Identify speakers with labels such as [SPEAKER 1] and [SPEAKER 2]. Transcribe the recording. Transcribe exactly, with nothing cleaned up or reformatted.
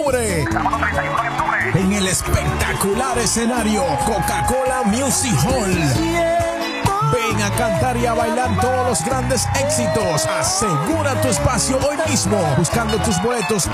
[SPEAKER 1] En el espectacular escenario Coca-Cola Music Hall. Ven a cantar y a bailar todos los grandes éxitos. Asegura tu espacio hoy mismo buscando tus boletos